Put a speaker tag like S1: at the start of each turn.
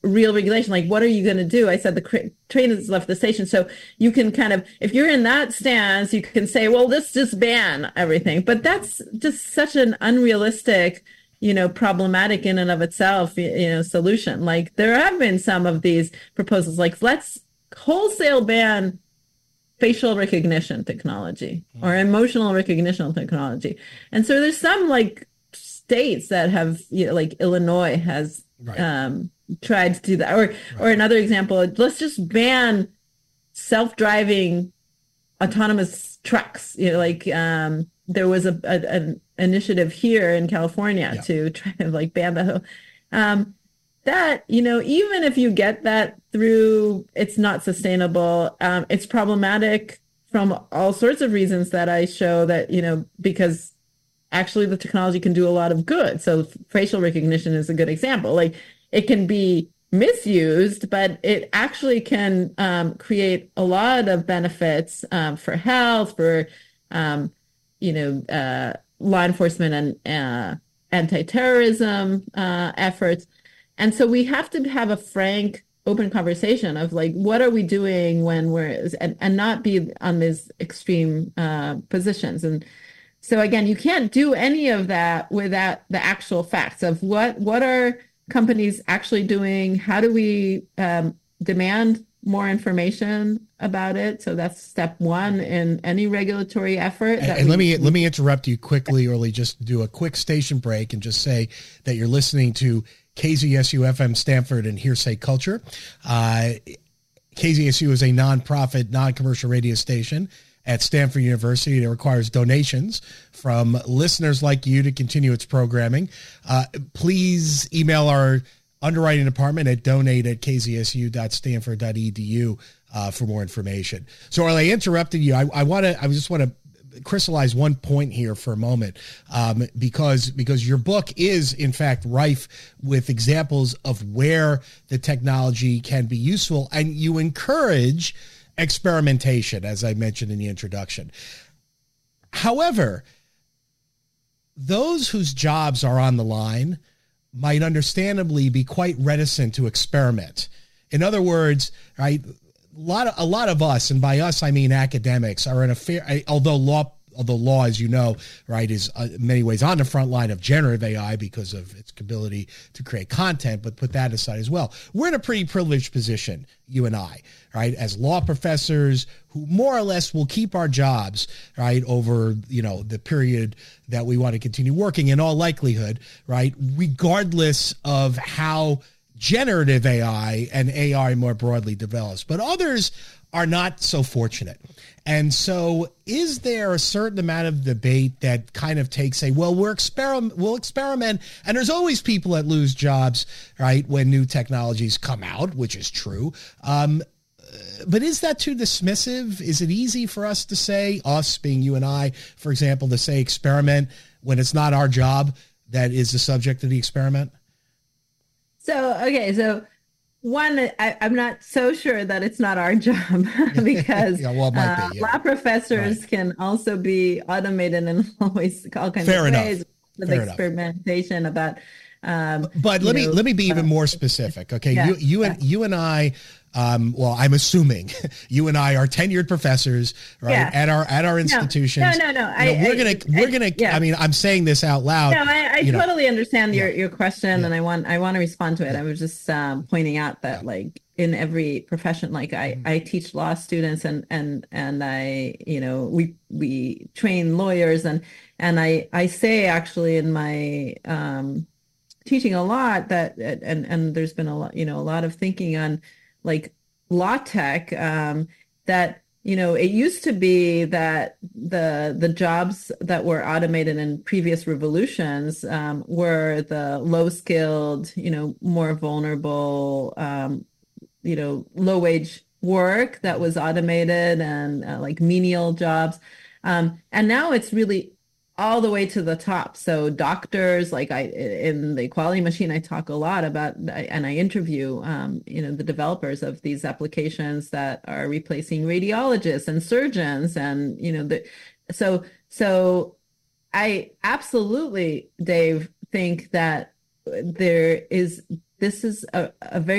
S1: real regulation. Like, what are you going to do? I said the train has left the station. So you can kind of, if you're in that stance, you can say, well, let's just ban everything. But that's just such an unrealistic, problematic in and of itself, solution. Like, there have been some of these proposals, like, let's wholesale ban facial recognition technology or emotional recognition technology. And so there's some like states that have, like Illinois has tried to do that. Or another example, let's just ban self-driving autonomous trucks. There was an initiative here in California to try to like ban that. That, even if you get that through, it's not sustainable. It's problematic from all sorts of reasons that I show that, because actually the technology can do a lot of good. So facial recognition is a good example. Like, it can be misused, but it actually can create a lot of benefits for health, for, law enforcement and anti-terrorism efforts. And so we have to have a frank, open conversation of like, what are we doing when and not be on these extreme positions. And so again, you can't do any of that without the actual facts of what are companies actually doing? How do we demand more information about it? So that's step one in any regulatory effort.
S2: And let me interrupt you quickly, Orly, just do a quick station break and just say that you're listening to KZSU FM Stanford and Hearsay Culture. KZSU is a nonprofit, non-commercial radio station at Stanford University that requires donations from listeners like you to continue its programming. Please email our underwriting department at donate@kzsu.stanford.edu for more information. So, Orly, I interrupted you. I just want to crystallize one point here for a moment, because your book is in fact rife with examples of where the technology can be useful, and you encourage experimentation, as I mentioned in the introduction. However, those whose jobs are on the line might understandably be quite reticent to experiment. In other words, right, a lot of us, and by us I mean academics, are in although law, as you know, right, is in many ways on the front line of generative AI because of its ability to create content, but put that aside as well. We're in a pretty privileged position, you and I, right, as law professors who more or less will keep our jobs, right, over, the period that we want to continue working in all likelihood, right, regardless of how generative AI and AI more broadly develops. But others are not so fortunate. And so is there a certain amount of debate that kind of takes we'll experiment, and there's always people that lose jobs, right, when new technologies come out, which is true. But is that too dismissive? Is it easy for us to say, us being you and I, for example, to say experiment when it's not our job that is the subject of the experiment?
S1: So one, I'm not so sure that it's not our job because law professors can also be automated in all kinds of ways with experimentation about.
S2: But let me be even more specific. Okay, you and I. I'm assuming you and I are tenured professors, right? At our institutions.
S1: No.
S2: We're gonna. I mean, I'm saying this out loud.
S1: No, I totally understand your question, and I want to respond to it. I was just pointing out that like in every profession, like I teach law students, and I we train lawyers, and I say actually in my teaching a lot that and there's been a lot of thinking on like law tech, that, it used to be that the jobs that were automated in previous revolutions were the low skilled, more vulnerable, low wage work that was automated and like menial jobs. And now it's really all the way to the top. So doctors, like in the Equality Machine, I talk a lot about, and I interview, the developers of these applications that are replacing radiologists and surgeons. And, so I absolutely, Dave, think that this is a very